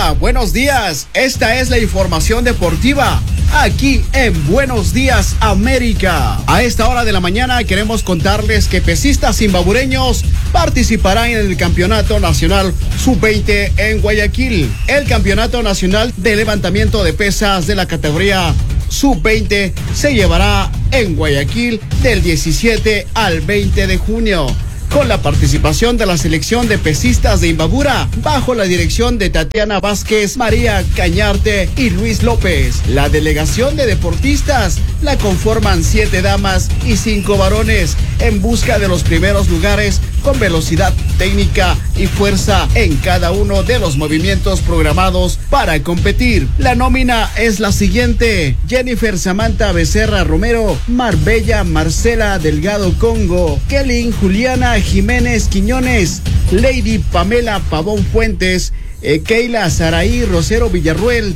Hola, buenos días. Esta es la información deportiva aquí en Buenos Días América. A esta hora de la mañana queremos contarles que pesistas zimbabureños participarán en el Campeonato Nacional Sub-20 en Guayaquil. El Campeonato Nacional de Levantamiento de Pesas de la categoría Sub-20 se llevará en Guayaquil del 17 al 20 de junio. Con la participación de la selección de pesistas de Imbabura, bajo la dirección de Tatiana Vázquez, María Cañarte y Luis López. La delegación de deportistas la conforman 7 damas y 5 varones en busca de los primeros lugares con velocidad técnica y fuerza en cada uno de los movimientos programados para competir. La nómina es la siguiente: Jennifer Samantha Becerra Romero, Marbella Marcela Delgado Congo, Kelly Juliana Jiménez Quiñones, Lady Pamela Pavón Fuentes, Keila Saraí Rosero Villarruel,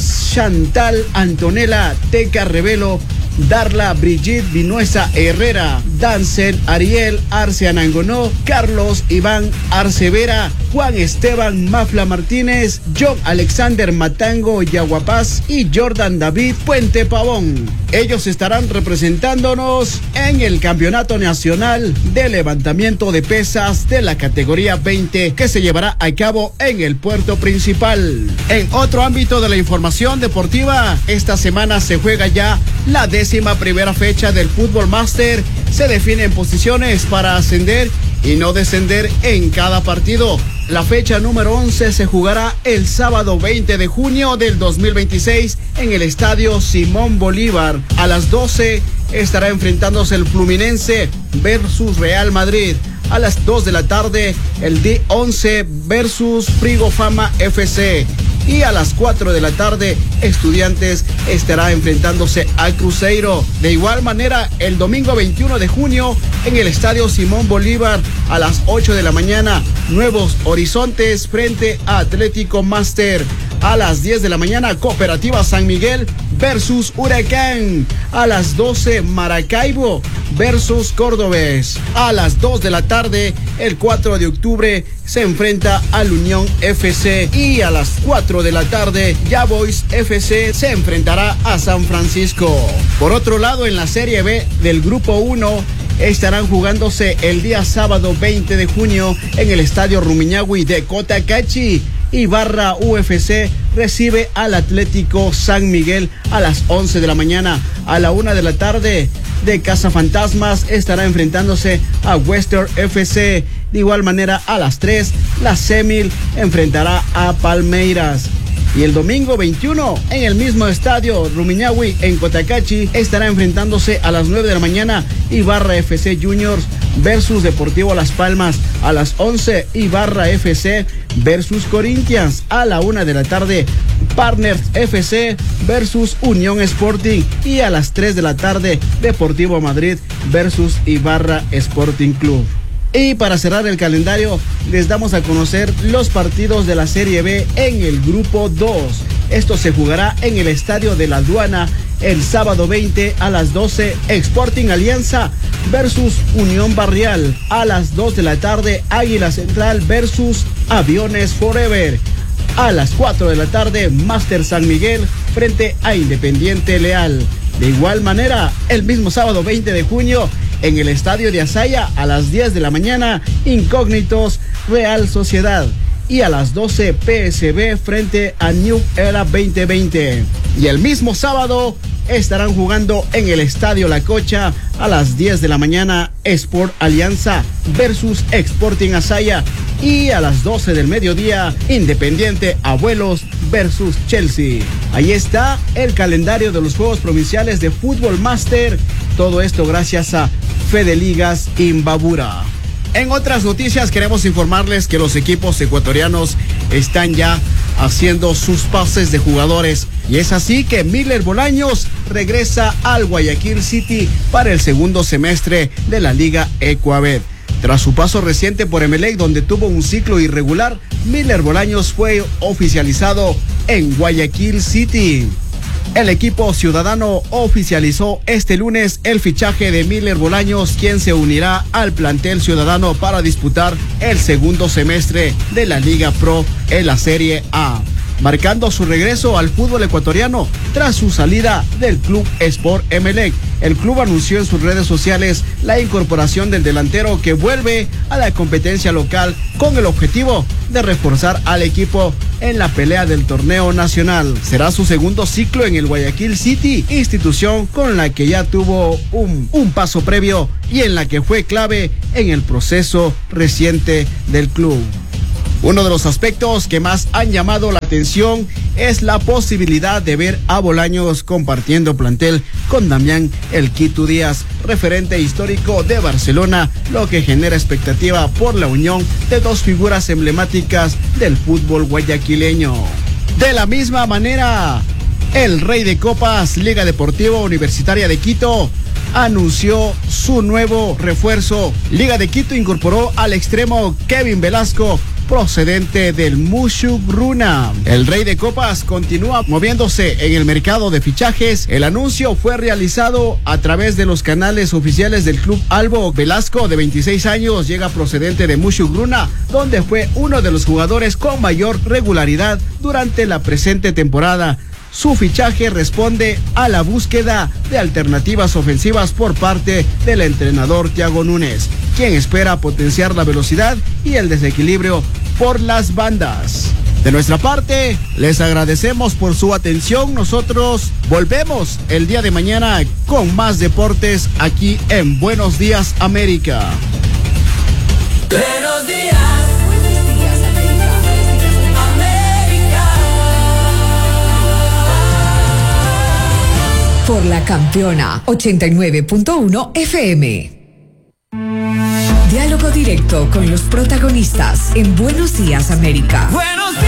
Chantal Antonella Teca Revelo, Darla Brigitte Vinuesa Herrera, Dancel Ariel Arce Anangonó, Carlos Iván Arcevera, Juan Esteban Mafla Martínez, John Alexander Matango Yaguapaz y Jordan David Puente Pavón. Ellos estarán representándonos en el Campeonato Nacional de Levantamiento de Pesas de la categoría 20 que se llevará a cabo en el puerto principal. En otro ámbito de la información deportiva, esta semana se juega ya la 11ª fecha del Fútbol Master. Se definen posiciones para ascender y no descender en cada partido. La fecha número 11 se jugará el sábado 20 de junio del 2026 en el Estadio Simón Bolívar. A las 12 estará enfrentándose el Fluminense versus Real Madrid. A las 2 de la tarde el D11 versus Frigo Fama FC. Y a las 4 de la tarde, Estudiantes estará enfrentándose al Cruzeiro. De igual manera, el domingo 21 de junio, en el Estadio Simón Bolívar, a las 8 de la mañana, Nuevos Horizontes frente a Atlético Master. A las 10 de la mañana, Cooperativa San Miguel versus Huracán. A las 12, Maracaibo versus Córdobés. A las 2 de la tarde, el 4 de octubre, se enfrenta al Unión FC. Y a las 4 de la tarde, Ya Boys FC se enfrentará a San Francisco. Por otro lado, en la Serie B del Grupo 1, estarán jugándose el día sábado 20 de junio en el Estadio Rumiñahui de Cotacachi. Ibarra UFC recibe al Atlético San Miguel a las 11 de la mañana. A la 1 de la tarde, de Cazafantasmas estará enfrentándose a Western FC. De igual manera, a las 3, la Semil enfrentará a Palmeiras. Y el domingo 21, en el mismo estadio Rumiñahui en Cotacachi, estará enfrentándose a las 9 de la mañana Ibarra FC Juniors versus Deportivo Las Palmas. A las 11, Ibarra FC versus Corinthians. A la 1 de la tarde, Partners FC versus Unión Sporting. Y a las 3 de la tarde, Deportivo Madrid versus Ibarra Sporting Club. Y para cerrar el calendario, les damos a conocer los partidos de la Serie B en el Grupo 2. Esto se jugará en el Estadio de la Aduana el sábado 20 a las 12, Sporting Alianza versus Unión Barrial. A las 2 de la tarde, Águila Central versus Aviones Forever. A las 4 de la tarde, Master San Miguel frente a Independiente Leal. De igual manera, el mismo sábado 20 de junio, en el Estadio de Azaya, a las 10 de la mañana, Incógnitos Real Sociedad. Y a las 12, PSB frente a New Era 2020. Y el mismo sábado estarán jugando en el Estadio La Cocha a las 10 de la mañana, Sport Alianza versus Sporting Azaya. Y a las 12 del mediodía, Independiente Abuelos versus Chelsea. Ahí está el calendario de los Juegos Provinciales de Fútbol Master. Todo esto gracias a Fedeligas Imbabura. En otras noticias queremos informarles que los equipos ecuatorianos están ya haciendo sus pases de jugadores. Y es así que Miller Bolaños regresa al Guayaquil City para el segundo semestre de la Liga Ecuabet. Tras su paso reciente por Emelec, donde tuvo un ciclo irregular, Miller Bolaños fue oficializado en Guayaquil City. El equipo ciudadano oficializó este lunes el fichaje de Miller Bolaños, quien se unirá al plantel ciudadano para disputar el segundo semestre de la Liga Pro en la Serie A. marcando su regreso al fútbol ecuatoriano tras su salida del Club Sport Emelec. El club anunció en sus redes sociales la incorporación del delantero que vuelve a la competencia local con el objetivo de reforzar al equipo en la pelea del torneo nacional. Será su segundo ciclo en el Guayaquil City, institución con la que ya tuvo un paso previo y en la que fue clave en el proceso reciente del club. Uno de los aspectos que más han llamado la atención es la posibilidad de ver a Bolaños compartiendo plantel con Damián El Quito Díaz, referente histórico de Barcelona, lo que genera expectativa por la unión de dos figuras emblemáticas del fútbol guayaquileño. De la misma manera, el Rey de Copas, Liga Deportiva Universitaria de Quito, anunció su nuevo refuerzo. Liga de Quito incorporó al extremo Kevin Velasco, procedente del Mushuk-Runa. El Rey de Copas continúa moviéndose en el mercado de fichajes. El anuncio fue realizado a través de los canales oficiales del Club Albo. Velasco, de 26 años, llega procedente de Mushuk-Runa, donde fue uno de los jugadores con mayor regularidad durante la presente temporada. Su fichaje responde a la búsqueda de alternativas ofensivas por parte del entrenador Thiago Núñez, quien espera potenciar la velocidad y el desequilibrio por las bandas. De nuestra parte, les agradecemos por su atención. Nosotros volvemos el día de mañana con más deportes aquí en Buenos Días América. Buenos días. Por la campeona 89.1 FM. Diálogo directo con los protagonistas en Buenos Días América. Buenos días,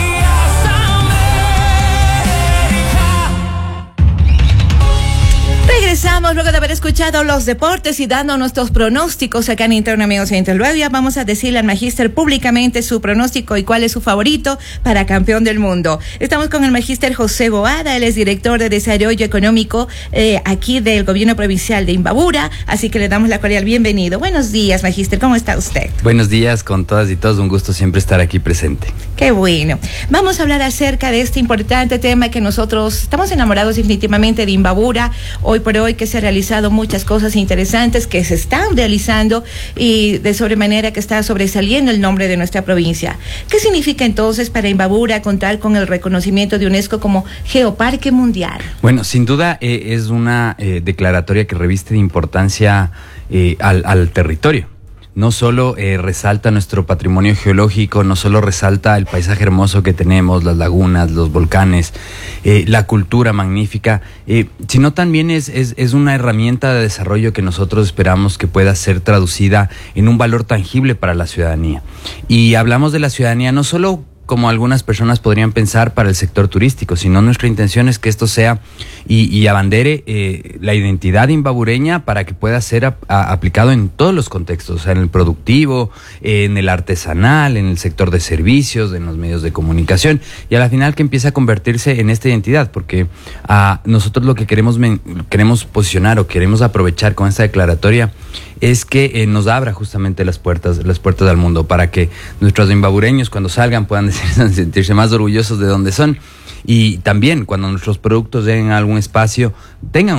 Regresamos luego de haber escuchado los deportes y dando nuestros pronósticos acá en Interno Amigos e Interluevia. Vamos a decirle al magíster públicamente su pronóstico y cuál es su favorito para campeón del mundo. Estamos con el magíster José Boada, él es director de Desarrollo Económico aquí del Gobierno Provincial de Imbabura, así que le damos la cordial bienvenido. Buenos días, magíster, ¿cómo está usted? Buenos días con todas y todos, un gusto siempre estar aquí presente. Qué bueno. Vamos a hablar acerca de este importante tema que nosotros estamos enamorados definitivamente de Imbabura. Hoy por hoy que se han realizado muchas cosas interesantes que se están realizando y de sobremanera que está sobresaliendo el nombre de nuestra provincia. ¿Qué significa entonces para Imbabura contar con el reconocimiento de UNESCO como Geoparque Mundial? Bueno, sin duda es una declaratoria que reviste de importancia al territorio. No solo resalta nuestro patrimonio geológico, no solo resalta el paisaje hermoso que tenemos, las lagunas, los volcanes, la cultura magnífica, sino también es una herramienta de desarrollo que nosotros esperamos que pueda ser traducida en un valor tangible para la ciudadanía. Y hablamos de la ciudadanía no solo como algunas personas podrían pensar para el sector turístico, sino nuestra intención es que esto sea y abandere la identidad imbabureña para que pueda ser aplicado en todos los contextos, o sea, en el productivo, en el artesanal, en el sector de servicios, en los medios de comunicación, y a la final que empiece a convertirse en esta identidad, porque nosotros lo que queremos posicionar o queremos aprovechar con esta declaratoria es que nos abra justamente las puertas al mundo, para que nuestros imbabureños cuando salgan puedan sentirse más orgullosos de donde son, y también cuando nuestros productos lleguen a algún espacio tengan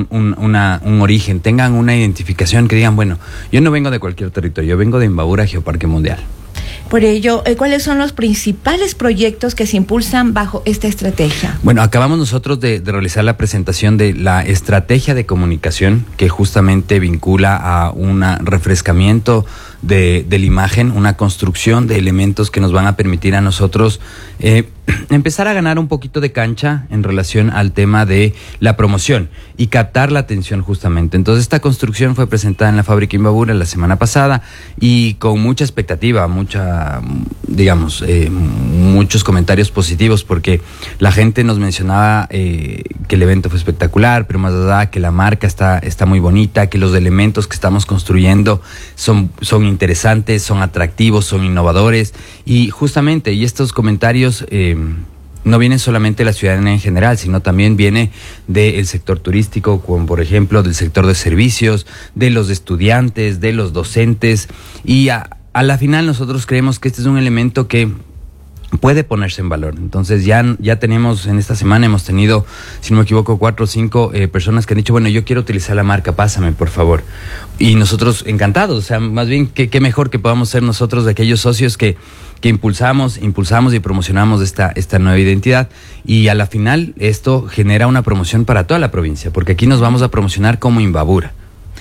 un origen, tengan una identificación, que digan, bueno, yo no vengo de cualquier territorio, yo vengo de Imbabura Geoparque Mundial. Por ello, ¿cuáles son los principales proyectos que se impulsan bajo esta estrategia? Bueno, acabamos nosotros de realizar la presentación de la estrategia de comunicación, que justamente vincula a un refrescamiento de la imagen, una construcción de elementos que nos van a permitir a nosotros empezar a ganar un poquito de cancha en relación al tema de la promoción y captar la atención justamente. Entonces esta construcción fue presentada en la Fábrica Imbabura la semana pasada y con mucha expectativa, muchos comentarios positivos, porque la gente nos mencionaba que el evento fue espectacular, pero más allá que la marca está muy bonita, que los elementos que estamos construyendo son interesantes, son atractivos, son innovadores, y justamente, y estos comentarios no vienen solamente de la ciudadanía en general, sino también viene del sector turístico, como por ejemplo del sector de servicios, de los estudiantes, de los docentes, y a la final nosotros creemos que este es un elemento que puede ponerse en valor. Entonces ya tenemos, en esta semana hemos tenido, si no me equivoco, 4 o 5 personas que han dicho, bueno, yo quiero utilizar la marca, pásame, por favor. Y nosotros encantados, o sea, más bien, qué mejor que podamos ser nosotros de aquellos socios que impulsamos y promocionamos esta nueva identidad. Y a la final esto genera una promoción para toda la provincia, porque aquí nos vamos a promocionar como Imbabura.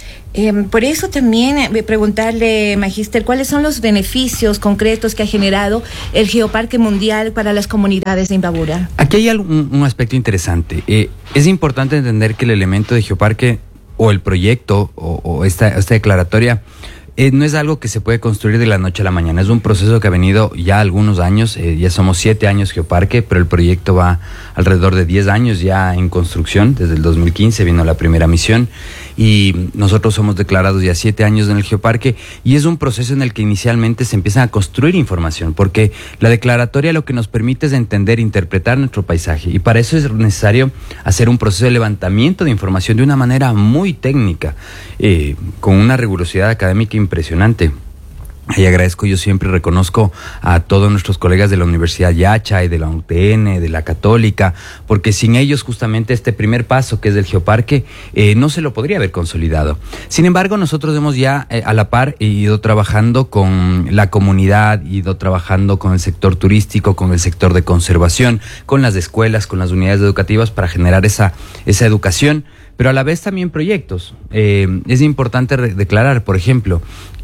Por eso también preguntarle, Magíster, ¿cuáles son los beneficios concretos que ha generado el Geoparque Mundial para las comunidades de Imbabura? Aquí hay un aspecto interesante. Es importante entender que el elemento de Geoparque o el proyecto o esta declaratoria no es algo que se puede construir de la noche a la mañana. Es un proceso que ha venido ya algunos años. Ya somos 7 años Geoparque, pero el proyecto va alrededor de 10 años ya en construcción. Desde el 2015 vino la primera misión y nosotros somos declarados ya 7 años en el Geoparque, y es un proceso en el que inicialmente se empieza a construir información, porque la declaratoria lo que nos permite es entender, interpretar nuestro paisaje, y para eso es necesario hacer un proceso de levantamiento de información de una manera muy técnica, con una rigurosidad académica impresionante. Y agradezco, yo siempre reconozco a todos nuestros colegas de la Universidad Yachay, de la UTN, de la Católica, porque sin ellos justamente este primer paso, que es el Geoparque, no se lo podría haber consolidado. Sin embargo, nosotros hemos ya a la par ido trabajando con la comunidad, ido trabajando con el sector turístico, con el sector de conservación, con las escuelas, con las unidades educativas para generar esa educación, pero a la vez también proyectos. Es importante declarar, por ejemplo,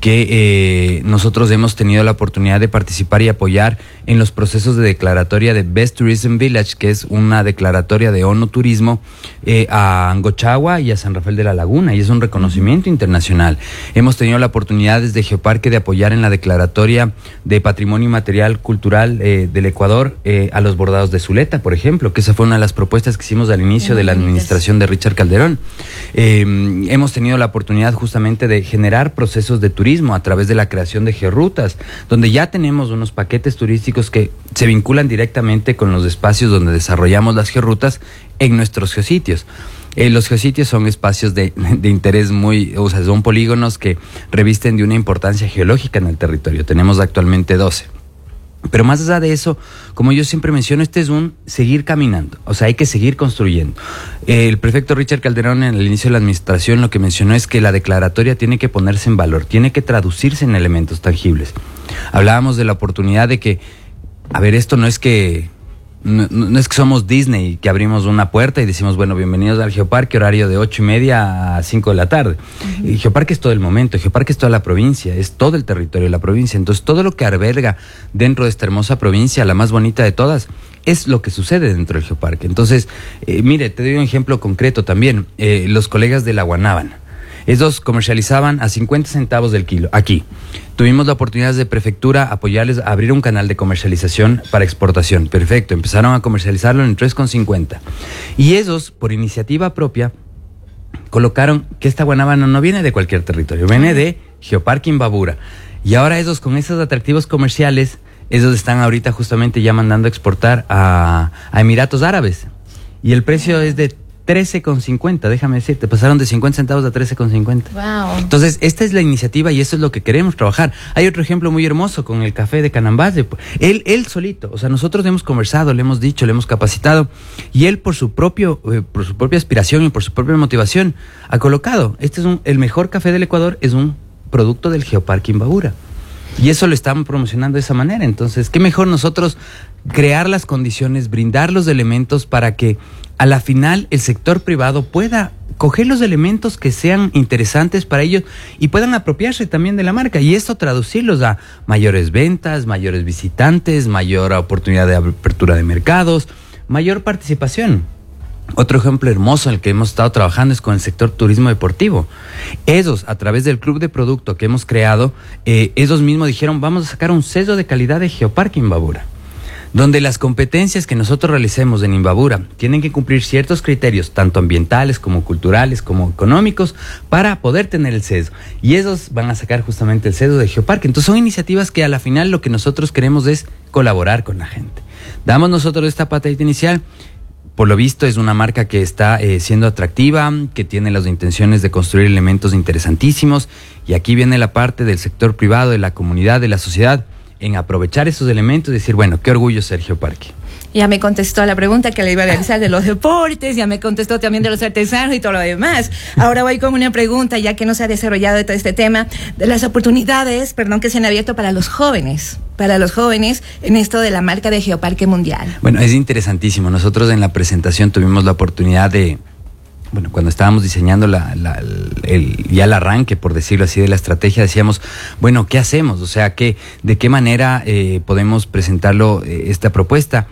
que nosotros hemos tenido la oportunidad de participar y apoyar en los procesos de declaratoria de Best Tourism Village, que es una declaratoria de ONU Turismo a Angochagua y a San Rafael de la Laguna, y es un reconocimiento internacional. Hemos tenido la oportunidad desde Geoparque de apoyar en la declaratoria de Patrimonio Inmaterial Cultural del Ecuador a los bordados de Zuleta, por ejemplo, que esa fue una de las propuestas que hicimos al inicio de la administración de Richard Calderón. Hemos tenido la oportunidad justamente de generar procesos de turismo a través de la creación de georrutas, donde ya tenemos unos paquetes turísticos que se vinculan directamente con los espacios donde desarrollamos las georrutas en nuestros geositios. Los geositios son espacios de interés son polígonos que revisten de una importancia geológica en el territorio. Tenemos actualmente 12. Pero más allá de eso, como yo siempre menciono, este es un seguir caminando, o sea, hay que seguir construyendo. El prefecto Richard Calderón, en el inicio de la administración, lo que mencionó es que la declaratoria tiene que ponerse en valor, tiene que traducirse en elementos tangibles. Hablábamos de la oportunidad de que, esto no es que somos Disney, que abrimos una puerta y decimos, bueno, bienvenidos al Geoparque, horario de 8:30 a 5 de la tarde. Y Geoparque es todo el momento, Geoparque es toda la provincia, es todo el territorio de la provincia. Entonces, todo lo que alberga dentro de esta hermosa provincia, la más bonita de todas, es lo que sucede dentro del Geoparque. Entonces, mire, te doy un ejemplo concreto también. Los colegas de la Guanábana, ellos comercializaban a 50 centavos del kilo, aquí. Tuvimos la oportunidad de prefectura apoyarles a abrir un canal de comercialización para exportación. Perfecto, empezaron a comercializarlo en 3,50. Y ellos, por iniciativa propia, colocaron que esta guanábana no viene de cualquier territorio, viene de Geoparque Imbabura. Y ahora ellos, con esos atractivos comerciales, ellos están ahorita justamente ya mandando a exportar a Emiratos Árabes. Y el precio es de 13,50, déjame decirte, pasaron de 50 centavos a 13,50. Wow. Entonces, esta es la iniciativa y eso es lo que queremos trabajar. Hay otro ejemplo muy hermoso con el café de Canambase. Él solito, o sea, nosotros hemos conversado, le hemos dicho, le hemos capacitado, y él por su propia aspiración y por su propia motivación ha colocado, el mejor café del Ecuador es un producto del Geoparque Imbabura. Y eso lo estamos promocionando de esa manera. Entonces, qué mejor nosotros crear las condiciones, brindar los elementos para que a la final el sector privado pueda coger los elementos que sean interesantes para ellos y puedan apropiarse también de la marca, y esto traducirlos a mayores ventas, mayores visitantes, mayor oportunidad de apertura de mercados, mayor participación. Otro ejemplo hermoso en el que hemos estado trabajando es con el sector turismo deportivo. Ellos, a través del club de producto que hemos creado, ellos mismos dijeron, vamos a sacar un sello de calidad de Geoparque Imbabura, donde las competencias que nosotros realicemos en Imbabura tienen que cumplir ciertos criterios, tanto ambientales como culturales como económicos, para poder tener el sello. Y ellos van a sacar justamente el sello de Geoparque. Entonces son iniciativas que a la final lo que nosotros queremos es colaborar con la gente. Damos nosotros esta patadita inicial. Por lo visto es una marca que está siendo atractiva, que tiene las intenciones de construir elementos interesantísimos, y aquí viene la parte del sector privado, de la comunidad, de la sociedad, en aprovechar esos elementos y decir, bueno, qué orgullo ser Geoparque. Ya me contestó la pregunta que le iba a realizar de los deportes, ya me contestó también de los artesanos y todo lo demás. Ahora voy con una pregunta, ya que no se ha desarrollado de todo este tema, de las oportunidades, que se han abierto para los jóvenes en esto de la marca de Geoparque Mundial. Bueno, es interesantísimo. Nosotros en la presentación tuvimos la oportunidad de, cuando estábamos diseñando ya el arranque, por decirlo así, de la estrategia, decíamos, bueno, ¿qué hacemos? O sea, ¿de qué manera podemos presentarlo esta propuesta?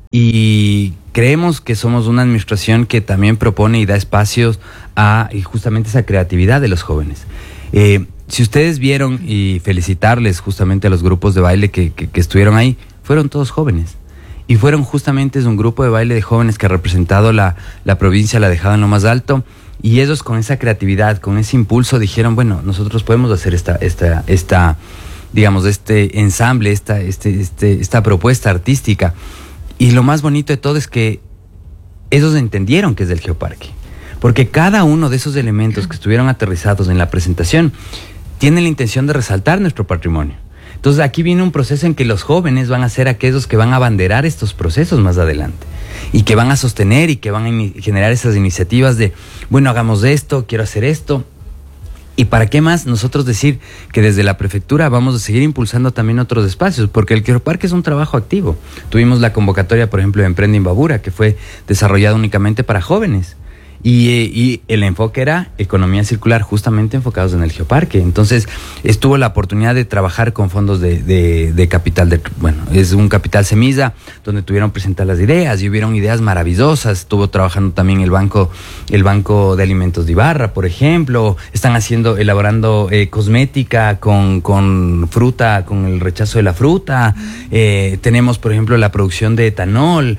Y creemos que somos una administración que también propone y da espacios a justamente esa creatividad de los jóvenes. Si ustedes vieron, y felicitarles justamente a los grupos de baile que estuvieron ahí, fueron todos jóvenes. Y fueron justamente, es un grupo de baile de jóvenes que ha representado la provincia, la ha dejado en lo más alto. Y ellos con esa creatividad, con ese impulso, dijeron, bueno, nosotros podemos hacer esta digamos, este ensamble, esta propuesta artística. Y lo más bonito de todo es que ellos entendieron que es del Geoparque. Porque cada uno de esos elementos que estuvieron aterrizados en la presentación tiene la intención de resaltar nuestro patrimonio. Entonces aquí viene un proceso en que los jóvenes van a ser aquellos que van a abanderar estos procesos más adelante y que van a sostener y que van a generar esas iniciativas de, bueno, hagamos esto, quiero hacer esto. ¿Y para qué más nosotros decir que desde la prefectura vamos a seguir impulsando también otros espacios? Porque el Geoparque es un trabajo activo. Tuvimos la convocatoria, por ejemplo, de Emprende Imbabura, que fue desarrollada únicamente para jóvenes. Y el enfoque era economía circular, justamente enfocados en el Geoparque. Entonces, estuvo la oportunidad de trabajar con fondos de capital, es un capital semilla, donde tuvieron presentar las ideas, y hubieron ideas maravillosas. Estuvo trabajando también el Banco de Alimentos de Ibarra, por ejemplo. Están elaborando cosmética con fruta, con el rechazo de la fruta. Tenemos, por ejemplo, la producción de etanol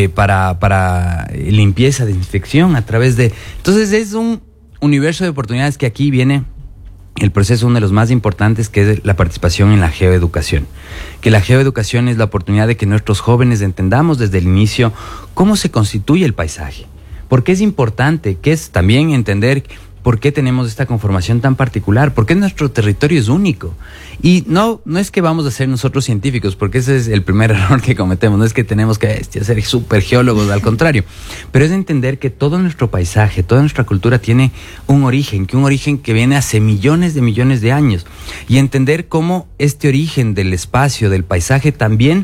para limpieza, desinfección a través de... Entonces es un universo de oportunidades que aquí viene el proceso, uno de los más importantes, que es la participación en la geoeducación. Que la geoeducación es la oportunidad de que nuestros jóvenes entendamos desde el inicio cómo se constituye el paisaje. Porque es importante, que es también entender por qué tenemos esta conformación tan particular, por qué nuestro territorio es único. Y no es que vamos a ser nosotros científicos, porque ese es el primer error que cometemos. No es que tenemos que ser super geólogos, al contrario. Pero es entender que todo nuestro paisaje, toda nuestra cultura tiene un origen que viene hace millones de años. Y entender cómo este origen del espacio, del paisaje, también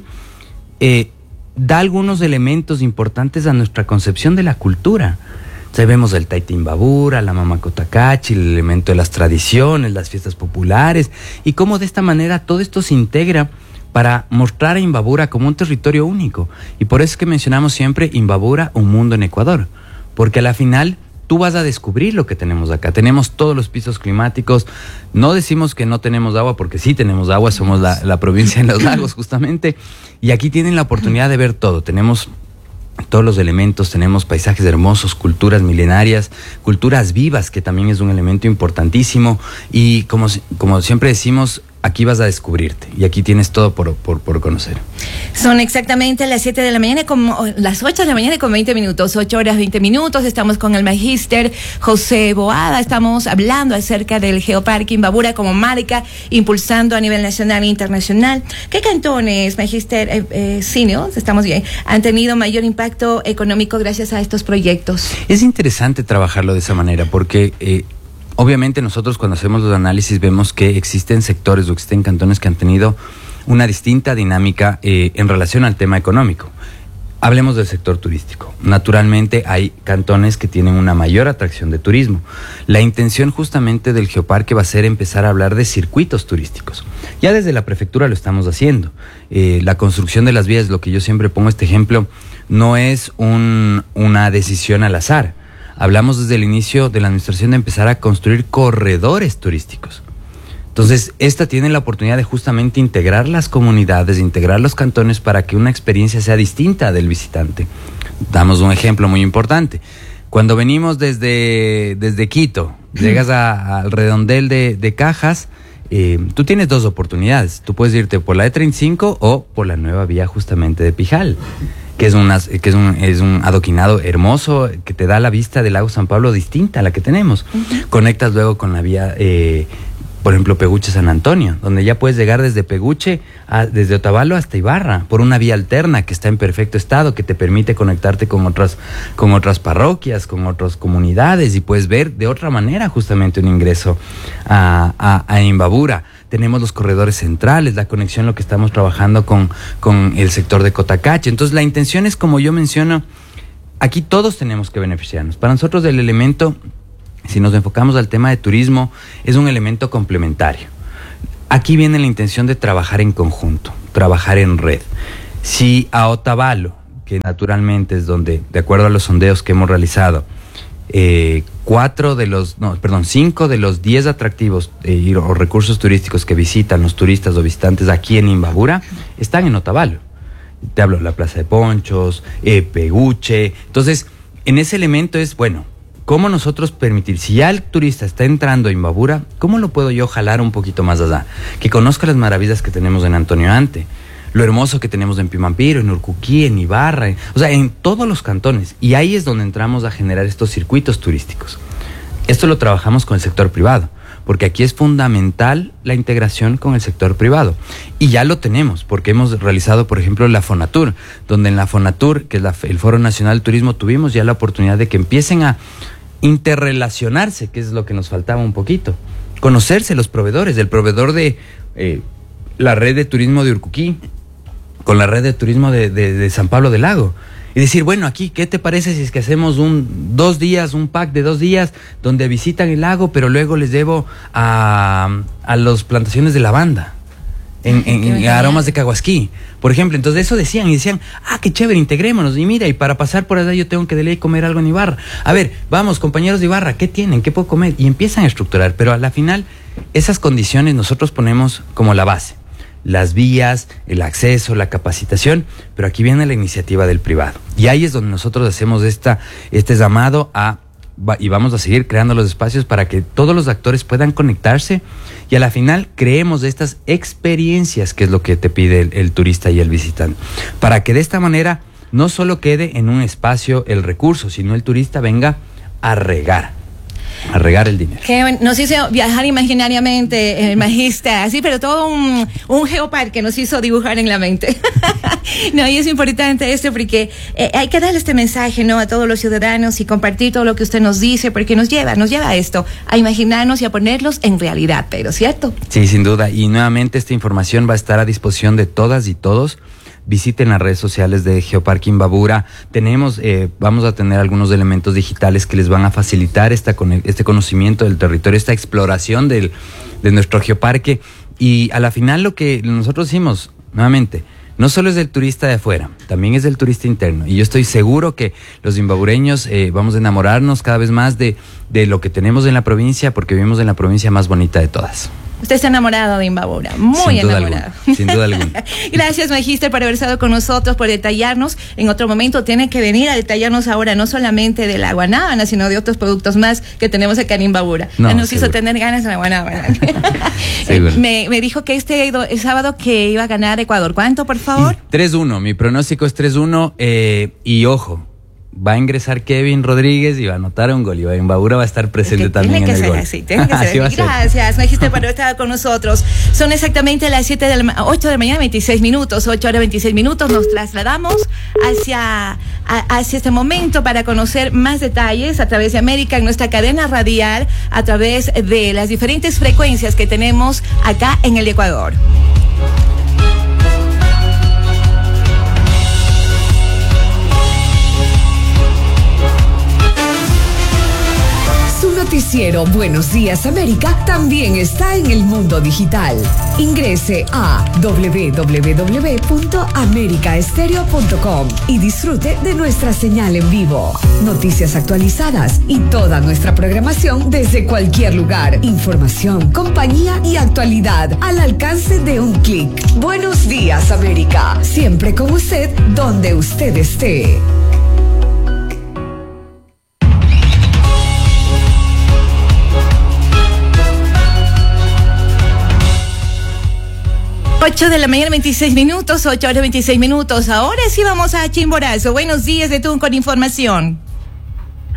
da algunos elementos importantes a nuestra concepción de la cultura. Vemos el Taita Imbabura, la Mamacotacachi, el elemento de las tradiciones, las fiestas populares, y cómo de esta manera todo esto se integra para mostrar a Imbabura como un territorio único. Y por eso es que mencionamos siempre Imbabura, un mundo en Ecuador, porque a la final tú vas a descubrir lo que tenemos acá. Tenemos todos los pisos climáticos. No decimos que no tenemos agua, porque sí tenemos agua, somos la provincia de los lagos justamente, y aquí tienen la oportunidad de ver todo. Tenemos todos los elementos, tenemos paisajes hermosos, culturas milenarias, culturas vivas, que también es un elemento importantísimo, y como siempre decimos, aquí vas a descubrirte y aquí tienes todo por conocer. Son exactamente las 7 de la mañana, como las 8 de la mañana con 20 minutos, 8 horas 20 minutos. Estamos con el magíster José Boada. Estamos hablando acerca del Geoparque Imbabura como marca, impulsando a nivel nacional e internacional. ¿Qué cantones, magíster Cineos, estamos bien, han tenido mayor impacto económico gracias a estos proyectos? Es interesante trabajarlo de esa manera porque... obviamente nosotros cuando hacemos los análisis vemos que existen sectores o existen cantones que han tenido una distinta dinámica en relación al tema económico. Hablemos del sector turístico. Naturalmente hay cantones que tienen una mayor atracción de turismo. La intención justamente del Geoparque va a ser empezar a hablar de circuitos turísticos. Ya desde la prefectura lo estamos haciendo. La construcción de las vías, lo que yo siempre pongo este ejemplo, no es una decisión al azar. Hablamos desde el inicio de la administración de empezar a construir corredores turísticos. Entonces, esta tiene la oportunidad de justamente integrar las comunidades, integrar los cantones para que una experiencia sea distinta del visitante. Damos un ejemplo muy importante. Cuando venimos desde Quito, llegas al redondel de Cajas, tú tienes dos oportunidades. Tú puedes irte por la E35 o por la nueva vía justamente de Pijal, que es un adoquinado hermoso que te da la vista del lago San Pablo distinta a la que tenemos. Uh-huh. Conectas luego con la vía por ejemplo, Peguche San Antonio, donde ya puedes llegar desde Peguche, desde Otavalo hasta Ibarra, por una vía alterna que está en perfecto estado, que te permite conectarte con otras parroquias, con otras comunidades, y puedes ver de otra manera justamente un ingreso a Imbabura. Tenemos los corredores centrales, la conexión, lo que estamos trabajando con el sector de Cotacache. Entonces la intención es, como yo menciono, aquí todos tenemos que beneficiarnos. Para nosotros el elemento, si nos enfocamos al tema de turismo, es un elemento complementario. Aquí viene la intención de trabajar en conjunto, trabajar en red. Si a Otavalo, que naturalmente es donde, de acuerdo a los sondeos que hemos realizado, 5 de los 10 atractivos o recursos turísticos que visitan los turistas o visitantes aquí en Imbabura están en Otavalo. Te hablo de la Plaza de Ponchos, Peguche. Entonces, en ese elemento es, bueno, ¿cómo nosotros permitir? Si ya el turista está entrando a Imbabura, ¿cómo lo puedo yo jalar un poquito más allá? Que conozca las maravillas que tenemos en Antonio Ante, lo hermoso que tenemos en Pimampiro, en Urcuquí, en Ibarra, o sea, en todos los cantones. Y ahí es donde entramos a generar estos circuitos turísticos. Esto lo trabajamos con el sector privado, porque aquí es fundamental la integración con el sector privado. Y ya lo tenemos, porque hemos realizado, por ejemplo, la Fonatur, donde en la Fonatur, que es el Foro Nacional del Turismo, tuvimos ya la oportunidad de que empiecen a interrelacionarse, que es lo que nos faltaba un poquito. Conocerse los proveedores, el proveedor de la red de turismo de Urcuquí, con la red de turismo de San Pablo del Lago. Y decir, bueno, aquí, ¿qué te parece si es que hacemos un pack de 2 días, donde visitan el lago, pero luego les llevo a las plantaciones de lavanda, en aromas de Caguasquí, por ejemplo? Entonces eso decían, qué chévere, integrémonos. Y mira, y para pasar por allá yo tengo que de ley comer algo en Ibarra. A ver, vamos, compañeros de Ibarra, ¿qué tienen? ¿Qué puedo comer? Y empiezan a estructurar, pero a la final, esas condiciones nosotros ponemos como la base. Las vías, el acceso, la capacitación, pero aquí viene la iniciativa del privado. Y ahí es donde nosotros hacemos este llamado y vamos a seguir creando los espacios para que todos los actores puedan conectarse y a la final creemos estas experiencias, que es lo que te pide el turista y el visitante, para que de esta manera no solo quede en un espacio el recurso, sino el turista venga a regar el dinero. Que nos hizo viajar imaginariamente, el magista, así, pero todo un geoparque nos hizo dibujar en la mente. No, y es importante esto porque hay que darle este mensaje, ¿no?, a todos los ciudadanos y compartir todo lo que usted nos dice, porque nos lleva a esto, a imaginarnos y a ponerlos en realidad, pero ¿cierto? Sí, sin duda. Y nuevamente esta información va a estar a disposición de todas y todos. Visiten las redes sociales de Geoparque Imbabura. Vamos a tener algunos elementos digitales que les van a facilitar este conocimiento del territorio, esta exploración de nuestro geoparque. Y a la final lo que nosotros hicimos, nuevamente, no solo es del turista de afuera, también es del turista interno. Y yo estoy seguro que los imbabureños vamos a enamorarnos cada vez más de lo que tenemos en la provincia, porque vivimos en la provincia más bonita de todas. Usted está enamorado de Imbabura, muy enamorado. Sin duda alguna. Gracias, magíster, por haber estado con nosotros, por detallarnos. En otro momento tiene que venir a detallarnos ahora no solamente de la guanábana, sino de otros productos más que tenemos acá en Imbabura. Nos hizo tener ganas de la guanábana. Me dijo que el sábado que iba a ganar Ecuador. ¿Cuánto, por favor? 3-1, mi pronóstico es 3-1 y ojo. Va a ingresar Kevin Rodríguez y va a anotar un gol. Y Imbabura va a estar presente también en el gol. Tiene que ser así. Gracias, magíster, por estar con nosotros. Son exactamente las 8 de la mañana, 26 minutos. 8 horas 26 minutos. Nos trasladamos hacia este momento para conocer más detalles a través de América en nuestra cadena radial, a través de las diferentes frecuencias que tenemos acá en el Ecuador. Noticiero Buenos Días América también está en el mundo digital. Ingrese a www.americaestereo.com y disfrute de nuestra señal en vivo. Noticias actualizadas y toda nuestra programación desde cualquier lugar. Información, compañía y actualidad al alcance de un clic. Buenos Días América, siempre con usted donde usted esté. Ocho de la mañana, 26 minutos, 8 horas 26 minutos. Ahora sí vamos a Chimborazo. Buenos días, de tú con información.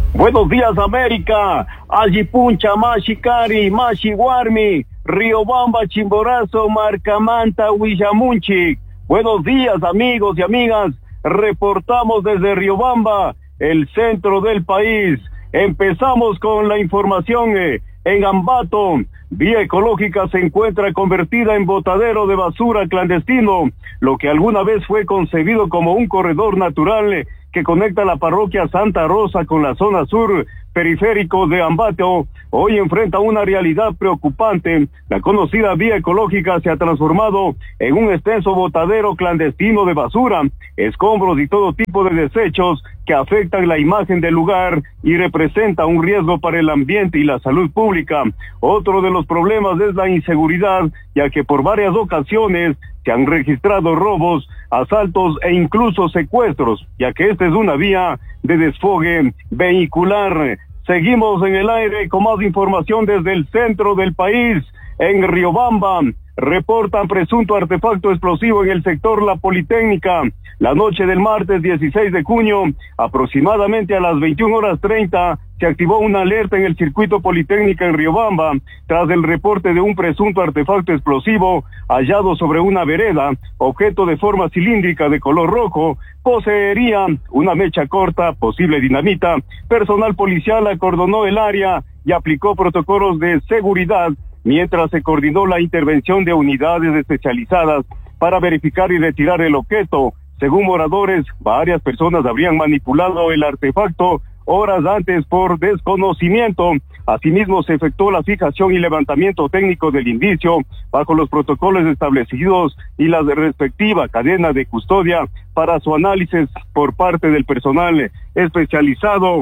Buenos días, América. Ayipuncha, Mashikari, Mashiwarmi, Riobamba, Chimborazo, Marcamanta, Huillamunchi. Buenos días, amigos y amigas. Reportamos desde Riobamba, el centro del país. Empezamos con la información. En Ambato, vía ecológica se encuentra convertida en botadero de basura clandestino, lo que alguna vez fue concebido como un corredor natural que conecta la parroquia Santa Rosa con la zona sur periférico de Ambato, hoy enfrenta una realidad preocupante. La conocida vía ecológica se ha transformado en un extenso botadero clandestino de basura, escombros y todo tipo de desechos que afectan la imagen del lugar y representa un riesgo para el ambiente y la salud pública. Otro de los problemas es la inseguridad, ya que por varias ocasiones se han registrado robos, asaltos e incluso secuestros, ya que esta es una vía de desfogue vehicular. Seguimos en el aire con más información desde el centro del país. En Riobamba reportan presunto artefacto explosivo en el sector La Politécnica. La noche del martes 16 de junio, aproximadamente a las 21:30, se activó una alerta en el circuito Politécnica en Riobamba, tras el reporte de un presunto artefacto explosivo hallado sobre una vereda, objeto de forma cilíndrica de color rojo, poseería una mecha corta, posible dinamita. Personal policial acordonó el área y aplicó protocolos de seguridad, mientras se coordinó la intervención de unidades especializadas para verificar y retirar el objeto. Según moradores, varias personas habrían manipulado el artefacto horas antes por desconocimiento. Asimismo, se efectuó la fijación y levantamiento técnico del indicio bajo los protocolos establecidos y la respectiva cadena de custodia para su análisis por parte del personal especializado.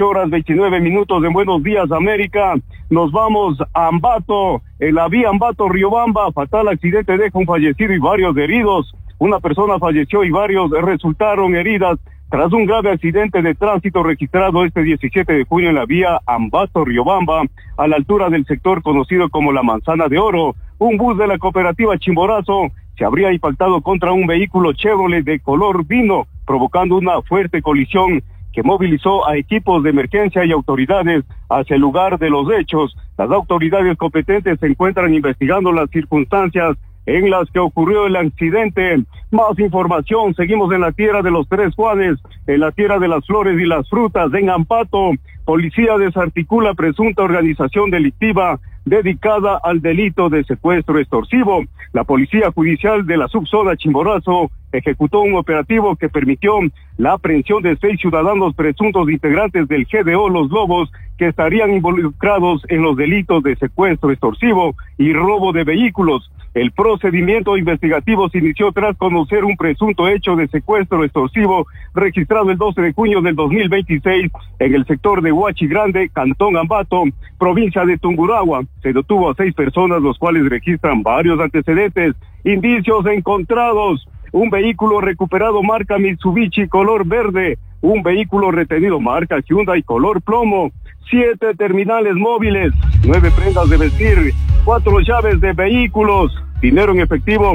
8:29 en Buenos Días, América. Nos vamos a Ambato, en la vía Ambato-Riobamba. Fatal accidente deja un fallecido y varios heridos. Una persona falleció y varios resultaron heridas tras un grave accidente de tránsito registrado este 17 de junio en la vía Ambato-Riobamba, a la altura del sector conocido como la Manzana de Oro. Un bus de la cooperativa Chimborazo se habría impactado contra un vehículo Chevrolet de color vino, provocando una fuerte colisión que movilizó a equipos de emergencia y autoridades hacia el lugar de los hechos. Las autoridades competentes se encuentran investigando las circunstancias en las que ocurrió el accidente. Más información, seguimos en la tierra de los Tres Juanes, en la tierra de las flores y las frutas. En Ambato, policía desarticula presunta organización delictiva dedicada al delito de secuestro extorsivo. La Policía Judicial de la subzona Chimborazo ejecutó un operativo que permitió la aprehensión de 6 ciudadanos presuntos integrantes del GDO Los Lobos, que estarían involucrados en los delitos de secuestro extorsivo y robo de vehículos. El procedimiento investigativo se inició tras conocer un presunto hecho de secuestro extorsivo registrado el 12 de junio del 2026 en el sector de Huachi Grande, Cantón Ambato, provincia de Tungurahua. Se detuvo a 6 personas, los cuales registran varios antecedentes. Indicios encontrados: un vehículo recuperado marca Mitsubishi color verde, un vehículo retenido marca Hyundai color plomo, 7 terminales móviles, 9 prendas de vestir, 4 llaves de vehículos, dinero en efectivo,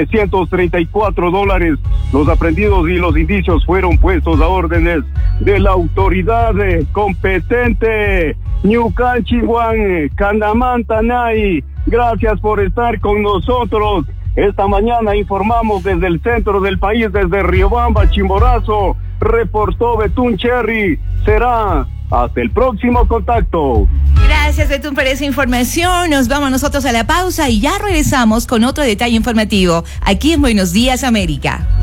$334. Los aprendidos y los indicios fueron puestos a órdenes de la autoridad competente. Ñucanchihuan, Canamantanay, gracias por estar con nosotros. Esta mañana informamos desde el centro del país, desde Riobamba, Chimborazo. Reportó Betún Cherry. Será hasta el próximo contacto. Gracias, Betún, por esa información. Nos vamos nosotros a la pausa y ya regresamos con otro detalle informativo aquí en Buenos Días, América.